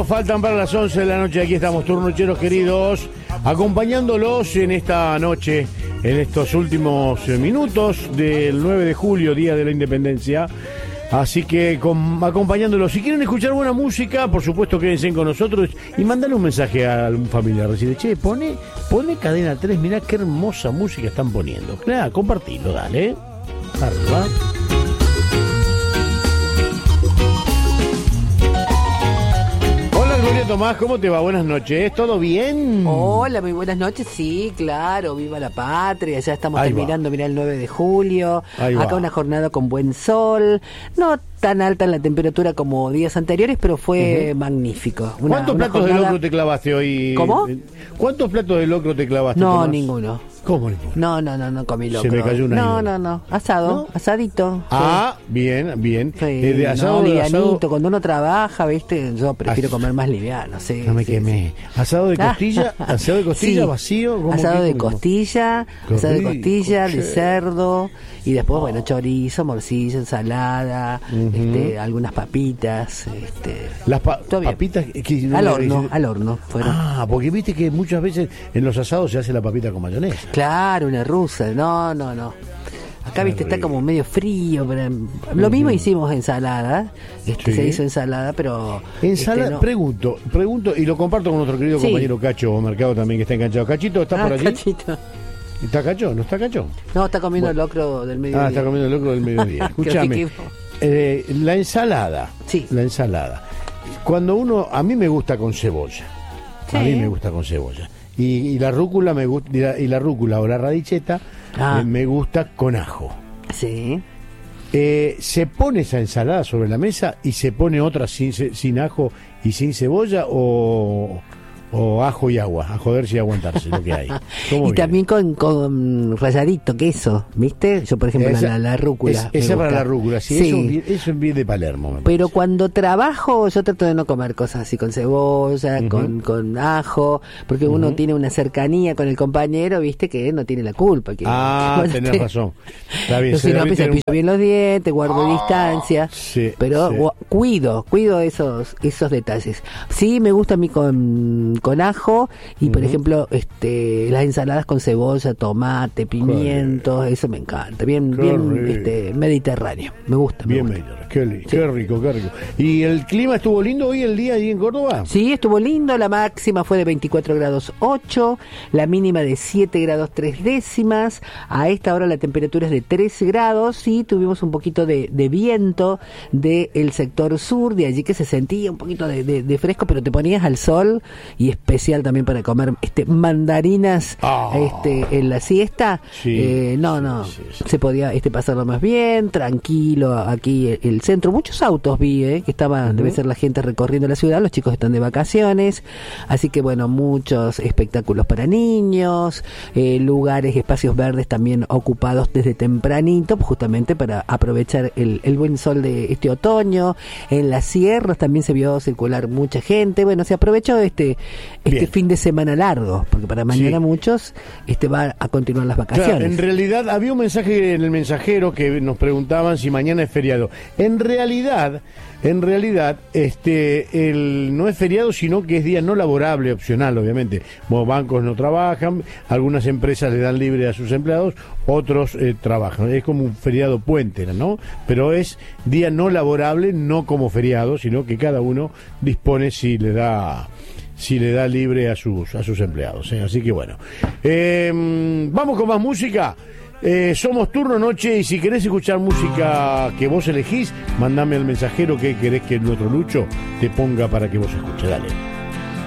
faltan para las 11 de la noche. Aquí estamos, turnocheros queridos, acompañándolos en esta noche, en estos últimos minutos del 9 de julio, Día de la Independencia. Así que acompañándolos. Si quieren escuchar buena música, por supuesto quédense con nosotros y mandale un mensaje a algún familiar. Decirle, che, pone Cadena 3, mirá qué hermosa música están poniendo. Claro, compartilo, dale. Arriba. Gloria Tomás, ¿cómo te va? Buenas noches, ¿todo bien? Hola, muy buenas noches, sí, claro, viva la patria, ya estamos terminando, mirá, el 9 de julio, acá una jornada con buen sol, no tan alta en la temperatura como días anteriores, pero fue magnífico. ¿Cuántos platos de locro te clavaste hoy? ¿Cómo? ¿Cuántos platos de locro te clavaste, No, Tomás? Ninguno. ¿Cómo ninguno? No comí locro. Se me cayó una. No, asado, ¿no? Asadito. Ah, sí. Bien. Sí, de asado, livianito, asado... cuando uno trabaja, viste, yo prefiero comer más liviano, sí. No me quemé. ¿Asado de costilla? ¿Asado de costilla, sí. Vacío? Asado de costilla, de cerdo, y después, bueno, chorizo, morcilla, ensalada, algunas papitas, Las papitas al horno fueron. Ah, porque viste que muchas veces en los asados se hace la papita con mayonesa. Claro, una rusa, no. Acá, viste, está como medio frío, pero lo mismo hicimos ensalada, Sí. Se hizo ensalada, pero... Ensalada, no. pregunto, y lo comparto con nuestro querido compañero Cacho Mercado también, que está enganchado. Cachito, ¿está por allí? Cachito. ¿Está Cacho? ¿No está Cacho? No, está comiendo el locro del mediodía. Está comiendo el locro del mediodía. Escúchame, la ensalada. Sí. La ensalada. Cuando a mí me gusta con cebolla. Sí. A mí me gusta con cebolla. Y la rúcula me gusta, y la rúcula o la radicheta me gusta con ajo. Sí. ¿Se pone esa ensalada sobre la mesa y se pone otra sin ajo y sin cebolla o ajo y agua, a joderse y aguantarse lo que hay? Y viene? también con ralladito, queso, ¿viste? Yo, por ejemplo, la rúcula. Esa para la rúcula, sí. Eso es bien de Palermo. Pero cuando trabajo, yo trato de no comer cosas así con cebolla, con ajo, porque uno tiene una cercanía con el compañero, ¿viste? Que no tiene la culpa. Tenés razón. Está bien. Si no, me cepillo bien los dientes, guardo distancia, pero cuido esos detalles. Sí, me gusta a mí con ajo y por ejemplo las ensaladas con cebolla, tomate, pimientos, eso me encanta, bien mediterráneo, me gusta. Qué rico. ¿Y el clima estuvo lindo hoy el día ahí en Córdoba? Sí, estuvo lindo, la máxima fue de 24 grados 8, la mínima de 7 grados 3 décimas, a esta hora la temperatura es de 13 grados y tuvimos un poquito de viento del sector sur, de allí que se sentía un poquito de fresco, pero te ponías al sol y especial también para comer mandarinas en la siesta. Se podía pasarlo más bien, tranquilo, aquí el centro, muchos autos vi, que estaban, debe ser la gente recorriendo la ciudad, los chicos están de vacaciones, así que bueno, muchos espectáculos para niños, lugares, espacios verdes también ocupados desde tempranito, justamente para aprovechar el buen sol de este otoño. En las sierras también se vio circular mucha gente, bueno, se aprovechó este fin de semana largo, porque para mañana muchos va a continuar las vacaciones. Claro, en realidad había un mensaje en el mensajero que nos preguntaban si mañana es feriado. En realidad no es feriado, sino que es día no laborable, opcional, obviamente. Bancos no trabajan, algunas empresas le dan libre a sus empleados, otros trabajan. Es como un feriado puente, ¿no? Pero es día no laborable, no como feriado, sino que cada uno dispone si le da libre a sus empleados, Así que bueno, vamos con más música. Somos Turno Noche y si querés escuchar música que vos elegís, mandame al mensajero que querés que nuestro Lucho te ponga para que vos escuches. Dale.